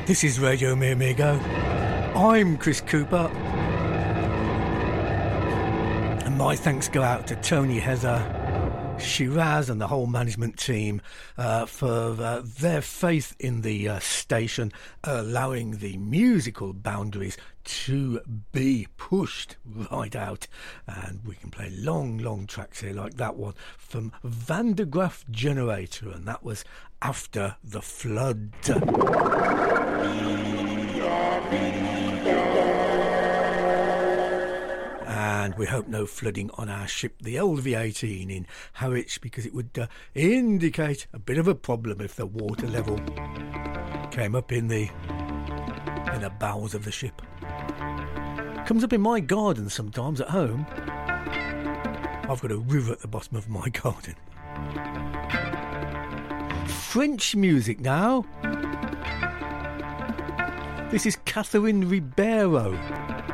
This is Radio Mi Amigo. I'm Chris Cooper. And my thanks go out to Tony, Heather, Shiraz and the whole management team for their faith in the station, allowing the musical boundaries to be pushed right out. And we can play long tracks here like that one from Van der Graaf Generator, and that was After the Flood. And we hope no flooding on our ship, the LV-18 in Harwich, because it would indicate a bit of a problem if the water level came up in the bowels of the ship. Comes up in my garden sometimes at home. I've got a river at the bottom of my garden. French music now. This is Catherine Ribeiro.